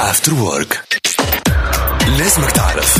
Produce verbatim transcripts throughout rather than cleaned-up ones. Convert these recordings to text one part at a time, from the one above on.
After Work. لازمك تعرف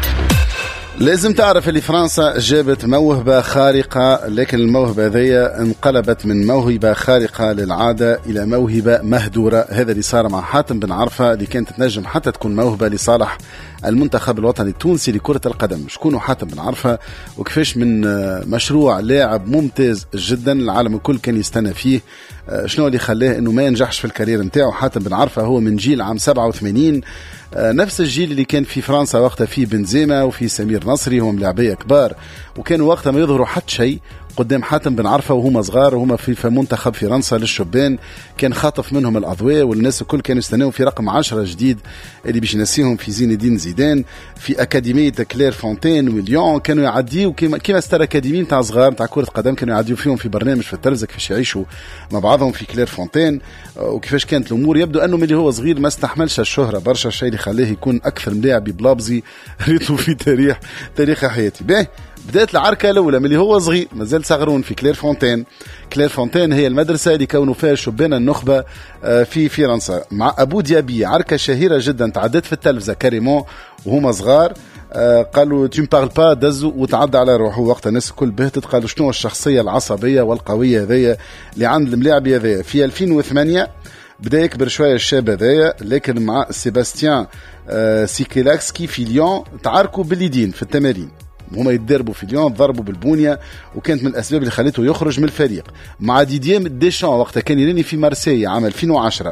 لازم تعرف اللي فرنسا جابت موهبة خارقة، لكن الموهبة ذي انقلبت من موهبة خارقة للعادة إلى موهبة مهدورة. هذا اللي صار مع حاتم بن عرفة، اللي كانت تنجم حتى تكون موهبة لصالح المنتخب الوطني التونسي لكرة القدم. شكونه حاتم بن عرفة وكيفاش من مشروع لاعب ممتاز جدا العالم الكل كان يستنى فيه، شنو اللي خلاه انه ما ينجحش في الكارير نتاعو. حاتم بن عرفة هو من جيل عام سبعة وثمانين، نفس الجيل اللي كان في فرنسا وقتها فيه بنزيما وفي سمير نصري، هم لاعبيه كبار وكانوا وقتها ما يظهروا حتى شيء قدام حاتم بن عرفة وهما صغار وهما في منتخب فرنسا للشبان. كان خاطف منهم الأضواء والناس الكل كانوا يستناو في رقم عشرة جديد اللي باش ينسيهم في زين الدين زيدان في أكاديمية كلير فونتين وليون. كانوا يعديوا كما كما ستار أكاديميين تاع صغار تاع كرة قدم، كانوا يعديوا فيهم في برنامج في التلفزة كيفاش يعيشوا مع بعضهم في كلير فونتين وكيفاش كانت الأمور. يبدو أنه ملي هو صغير ما استحملش الشهرة برشا، الشيء اللي خلاه يكون أكثر ملاعب بلابزي ريتو في تاريخ تاريخ حياتي. به بدأت العركة الأولى ملي هو صغير مازال صغرون في كلير فونتين. كلير فونتين هي المدرسة اللي كونوا فيها شبان النخبة في فرنسا مع أبو ديابي. عركة شهيرة جدا تعدت في التلفزة كاريمون وهما صغار. قالوا tu me parles pas دزوا وتعدى على روحه. وقت الناس الكل بهتت قالوا شنو الشخصية العصبية والقوية هذيا اللي عند الملاعب هذيا. في ألفين وثمانية بدأ يكبر شوية الشاب هذايا، لكن مع سيباستيان سيكيلاكسكي في ليون تعاركوا باليدين في التمارين، هما يتدربوا في ليون ضربوا بالبونية، وكانت من الأسباب اللي خليته يخرج من الفريق. مع ديدييه ديشان وقتها كان يراني في مارسيليا عام ألفين وعشرة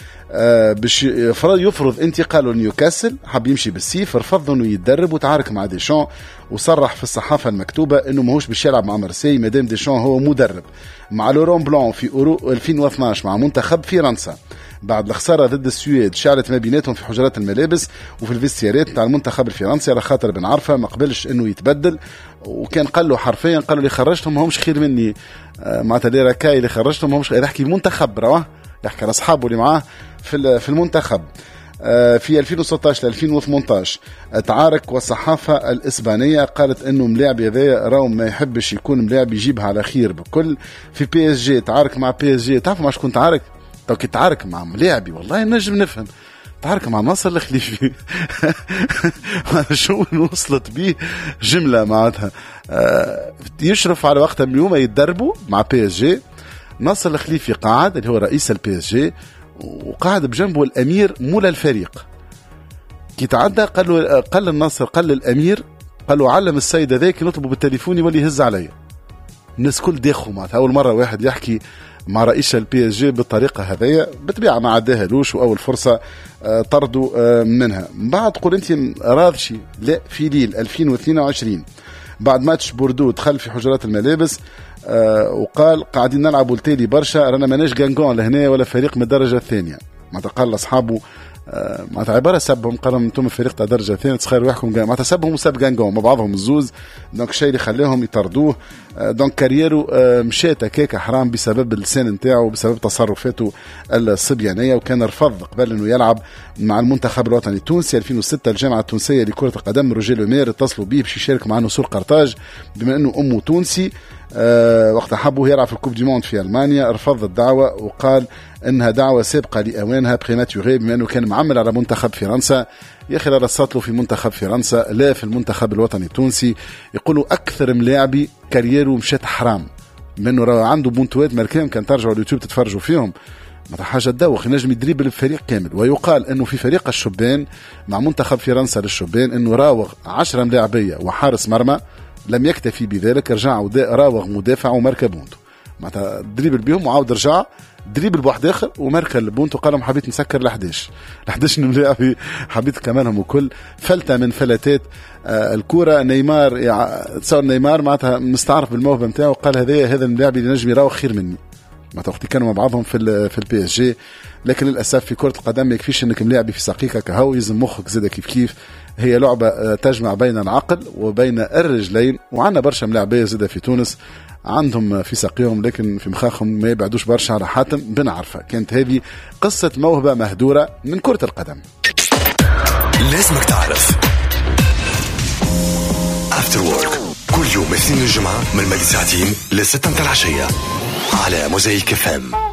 آه باش يفرض انتقاله لنيوكاسل، حب يمشي بالسيف، رفض انه يتدرب وتعارك مع ديشان وصرح في الصحافة المكتوبة انه ماهوش باش يلعب مع مارسيليا مادام ديشان هو مدرب. مع لورون بلان في أورو ألفين واثناعش مع منتخب فرنسا بعد الخسارة ضد السويد شعلت ما بيناتهم في حجرات الملابس وفي الفيستيارات تاع المنتخب الفرنسي على خاطر بن عرفة ما قبلش انه يتبدل، وكان قال له حرفيا قال له اللي خرجتهم همش خير مني، آه معناتها اللي راكاي اللي خرجتهم همش خير. يحكي منتخب رواه يحكي على اصحابه اللي معاه في في المنتخب. آه في ألفين وستطاش ل ألفين وثمنطاش تعارك والصحافة الإسبانية قالت انه ملاعب هذايا راهو ما يحبش يكون ملاعب يجيبها على خير بكل. في بي اس جي تعارك مع بي اس جي، تعرفوا مع شكون تعارك؟ تو كي تعارك مع ملاعبي والله نجم نفهم، تعارك مع ناصر الخليفي شو وصلت بيه جملة معناتها. آه يشرف على وقتها من يوم يتدربوا مع بي اس جي. ناصر الخليفي قاعد اللي هو رئيس البي اس جي وقاعد بجنبه الامير مولى الفريق. كي تعدى قال له قال الناصر قال للامير قال له علم السيد هذاك نطلبه بالتليفون يولي يهز عليا. الناس كل داخوا معناتها اول مره واحد يحكي مع رئيس البي اس جي بالطريقه هذيا، بالطبيعه ما عداها لوش واول فرصه طردوا منها. بعد تقول انت راضشي لا في ليل ألفين واثنين وعشرين بعد ماتش بوردو دخل في حجرات الملابس آه وقال قاعدين نلعبوا التالي برشا رانا ماناش جانجون لهنا ولا فريق من الدرجه الثانيه. معناتها قال لاصحابه آه معناتها عباره سبهم قال لهم انتم فريق تاع الدرجه الثانيه تسخيروا روحكم، معناتها سبهم وسب جانجون مع بعضهم الزوز. دونك الشيء اللي خلاهم يطردوه. آه دونك كاريرو آه مشات هكاك حرام بسبب اللسان نتاعو بسبب تصرفاته الصبيانيه، وكان رفض قبل انه يلعب مع المنتخب الوطني التونسي. ألفين وستة الجامعه التونسيه لكره القدم روجيه لومير اتصلوا به باش يشارك مع نسور قرطاج بما انه امه تونسي. أه وقت حبوا يلعب في الكوب دي موند في ألمانيا رفض الدعوة وقال انها دعوة سابقة لأوانها بريماتوري بما انه كان معمل على منتخب فرنسا. يا اخي رصت له في منتخب فرنسا لا في المنتخب الوطني التونسي. يقولوا اكثر ملاعبي كاريرو مشات حرام منه راه عنده بونتوات مركام كان ترجعوا اليوتيوب تتفرجوا فيهم ما حاجة تدوخ ينجم يدريبل الفريق كامل. ويقال انه في فريق الشبان مع منتخب فرنسا للشبان انه راوغ عشرة ملاعبية وحارس مرمى، لم يكتفي بذلك رجع راوغ مدافع وماركا بونتو معناتها دريبل بهم وعاود رجع دريبل بواحد اخر وماركا بونتو قال لهم حبيت نسكر ل11 ل11 ملاعب حبيت كمانهم وكل فلتة من فلتات آه الكرة. نيمار تصور نيمار معناتها مستعرف بالموهبة نتاعو قال هذا هذا اللاعب اللي نجم يراوغ خير مني معناتها وقت كانوا مع بعضهم في في البي اس جي. لكن للاسف في كرة القدم ما يكفيش انك ملاعبي في ساقيك كهو يلزم مخك زاد كيف كيف. هي لعبة تجمع بين العقل وبين الرجلين، وعندنا برشا ملاعبية زادة في تونس عندهم في ساقيهم لكن في مخاخهم ما يبعدوش برشا على حاتم بن عرفة. كانت هذه قصة موهبة مهدورة من كرة القدم. لازمك تعرف After Work كل يوم اثنين الجمعة من الماضي ساعتين لستة متاع العشية على موزايك اف ام.